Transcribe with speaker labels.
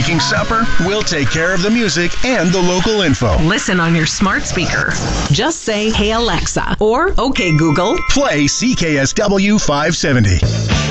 Speaker 1: making supper, we'll take care of the music and the local info.
Speaker 2: Listen on your smart speaker. Just say, "Hey Alexa," or "Okay Google."
Speaker 1: Play CKSW 570.